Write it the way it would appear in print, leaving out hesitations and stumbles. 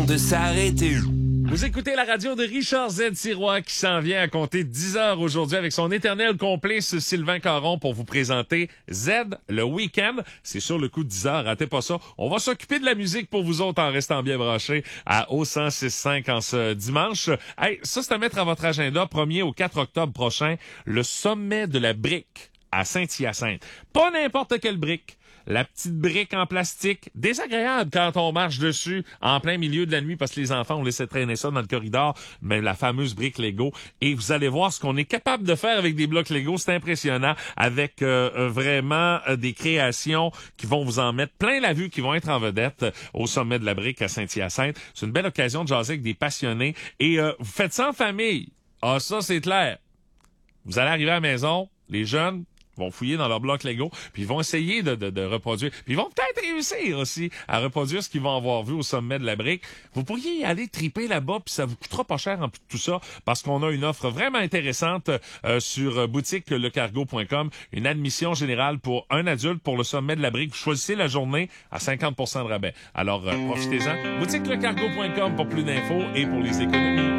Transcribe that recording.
de s'arrêter. Vous écoutez la radio de Richard Z. Sirois qui s'en vient à compter 10 heures aujourd'hui avec son éternel complice Sylvain Caron pour vous présenter Z le week-end. C'est sur le coup de 10 heures, ratez pas ça. On va s'occuper de la musique pour vous autres en restant bien branchés à O106.5 en ce dimanche. Hey, ça c'est à mettre à votre agenda, 1er au 4 octobre prochain, le sommet de la brique à Saint-Hyacinthe. Pas n'importe quelle brique. La petite brique en plastique, désagréable quand on marche dessus en plein milieu de la nuit parce que les enfants ont laissé traîner ça dans le corridor, mais la fameuse brique Lego. Et vous allez voir ce qu'on est capable de faire avec des blocs Lego, c'est impressionnant, avec vraiment des créations qui vont vous en mettre plein la vue, qui vont être en vedette au sommet de la brique à Saint-Hyacinthe. C'est une belle occasion de jaser avec des passionnés et vous faites ça en famille. Ah, ça c'est clair. Vous allez arriver à la maison, les jeunes vont fouiller dans leur bloc Lego, puis ils vont essayer de reproduire. Puis ils vont peut-être réussir aussi à reproduire ce qu'ils vont avoir vu au sommet de la brique. Vous pourriez y aller triper là-bas, puis ça vous coûtera pas cher en plus de tout ça, parce qu'on a une offre vraiment intéressante sur boutiquelecargo.com, une admission générale pour un adulte pour le sommet de la brique. Vous choisissez la journée à 50% de rabais. Alors, profitez-en. Boutiquelecargo.com pour plus d'infos et pour les économies.